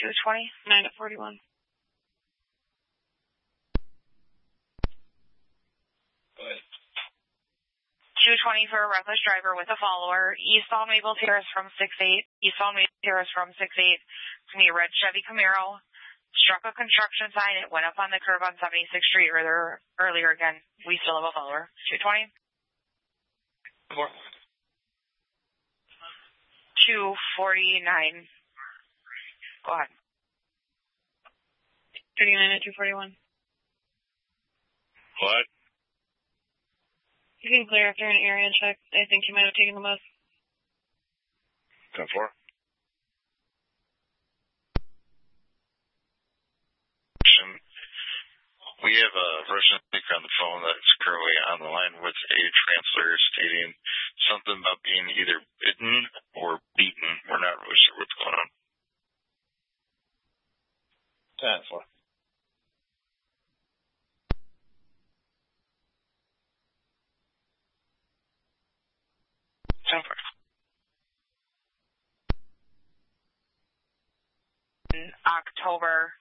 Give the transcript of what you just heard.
220. 9 at 41. Go ahead. 220 for a reckless driver with a follower. Eastbound Maple Terrace from 6-8. Eastbound Maple Terrace from 6-8. It's going to be a red Chevy Camaro. Struck a construction sign. It went up on the curb on 76th Street earlier again. We still have a follower. 220. 249. Go ahead. 39 at 241. What? You can clear after an area check. I think you might have taken the bus. 10-4. We have a Russian speaker on the phone that's currently on the line with a translator stating something about being either bitten or beaten. We're not really sure what's going on. 10-4. In October